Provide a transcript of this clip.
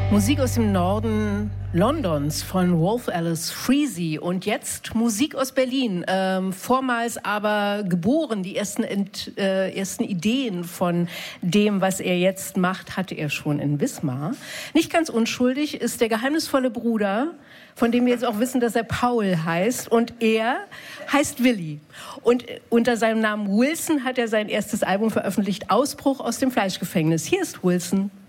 Musik aus dem Norden Londons von Wolf Alice Freese und jetzt Musik aus Berlin, vormals aber geboren. Die ersten Ideen von dem, was er jetzt macht, hatte er schon in Wismar. Nicht ganz unschuldig ist der geheimnisvolle Bruder, von dem wir jetzt auch wissen, dass er Paul heißt, und er heißt Willi. Und unter seinem Namen Wilson hat er sein erstes Album veröffentlicht, Ausbruch aus dem Fleischgefängnis. Hier ist Wilson.